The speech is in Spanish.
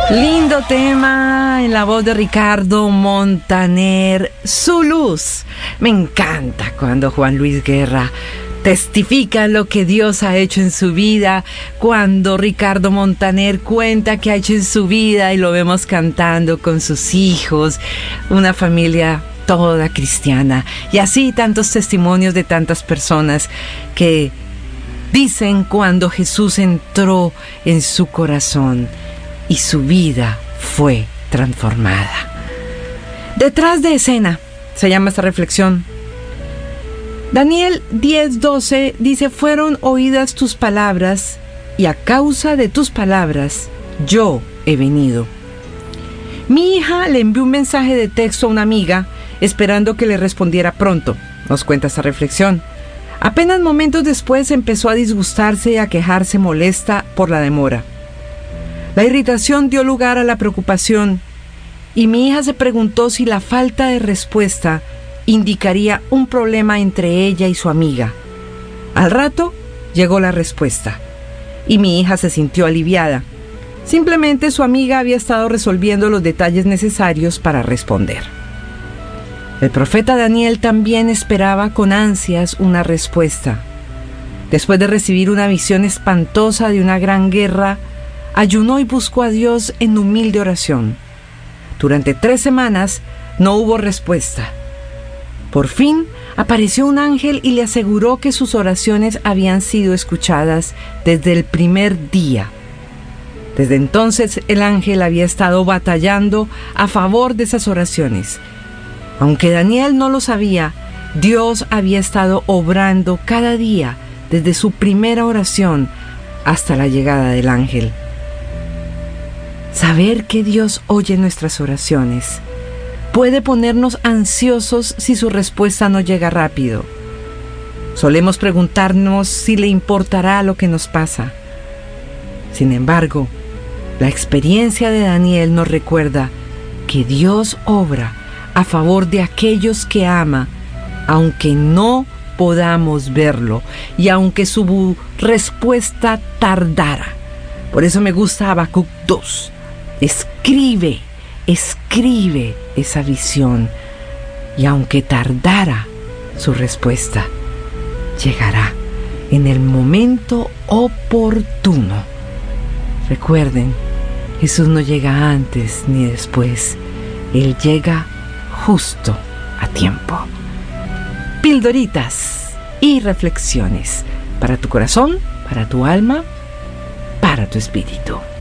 Lindo tema en la voz de Ricardo Montaner, Su Luz. Me encanta cuando Juan Luis Guerra testifica lo que Dios ha hecho en su vida, cuando Ricardo Montaner cuenta qué ha hecho en su vida y lo vemos cantando con sus hijos, una familia toda cristiana. Y así tantos testimonios de tantas personas que dicen cuando Jesús entró en su corazón y su vida fue transformada. Detrás de escena se llama esta reflexión. Daniel 10:12 dice: fueron oídas tus palabras y a causa de tus palabras yo he venido. Mi hija le envió un mensaje de texto a una amiga esperando que le respondiera pronto, nos cuenta esta reflexión. Apenas momentos después empezó a disgustarse y a quejarse molesta por la demora. La irritación dio lugar a la preocupación y mi hija se preguntó si la falta de respuesta indicaría un problema entre ella y su amiga. Al rato llegó la respuesta y mi hija se sintió aliviada. Simplemente su amiga había estado resolviendo los detalles necesarios para responder. El profeta Daniel también esperaba con ansias una respuesta. Después de recibir una visión espantosa de una gran guerra, ayunó y buscó a Dios en humilde oración. Durante 3 semanas no hubo respuesta. Por fin apareció un ángel y le aseguró que sus oraciones habían sido escuchadas desde el primer día. Desde entonces el ángel había estado batallando a favor de esas oraciones. Aunque Daniel no lo sabía, Dios había estado obrando cada día desde su primera oración hasta la llegada del ángel. Saber que Dios oye nuestras oraciones puede ponernos ansiosos si su respuesta no llega rápido. Solemos preguntarnos si le importará lo que nos pasa. Sin embargo, la experiencia de Daniel nos recuerda que Dios obra a favor de aquellos que ama, aunque no podamos verlo y aunque su respuesta tardara. Por eso me gusta Habacuc 2. Escribe esa visión y aunque tardara, su respuesta llegará en el momento oportuno. Recuerden, Jesús no llega antes ni después, Él llega justo a tiempo. Pildoritas y reflexiones para tu corazón, para tu alma, para tu espíritu.